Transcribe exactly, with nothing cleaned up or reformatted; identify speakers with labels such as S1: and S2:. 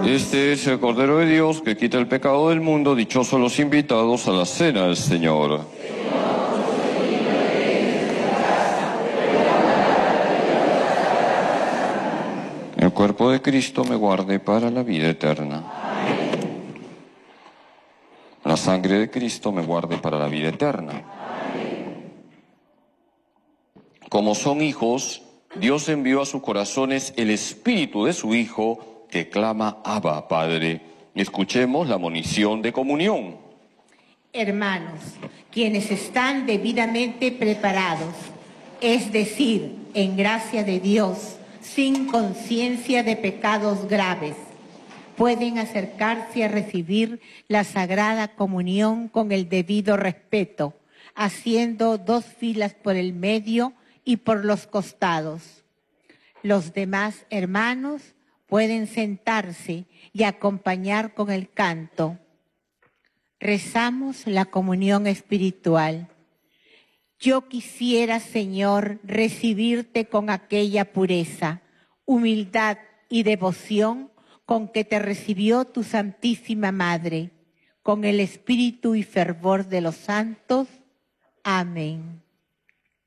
S1: Este es el Cordero de Dios que quita el pecado del mundo. Dichosos los invitados a la cena del Señor. El cuerpo de Cristo me guarde para la vida eterna. La sangre de Cristo me guarde para la vida eterna. Como son hijos, Dios envió a sus corazones el espíritu de su Hijo que clama Abba, Padre. Escuchemos la monición de comunión.
S2: Hermanos, quienes están debidamente preparados, es decir, en gracia de Dios, sin conciencia de pecados graves, pueden acercarse a recibir la Sagrada Comunión con el debido respeto, haciendo dos filas por el medio y por los costados. Los demás hermanos pueden sentarse y acompañar con el canto. Rezamos la comunión espiritual. Yo quisiera, Señor, recibirte con aquella pureza, humildad y devoción con que te recibió tu Santísima Madre, con el espíritu y fervor de los santos. Amén.